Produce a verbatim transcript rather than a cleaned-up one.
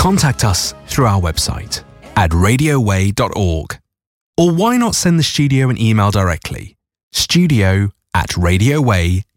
Contact us through our website at radio way dot org. Or why not send the studio an email directly? studio at radio way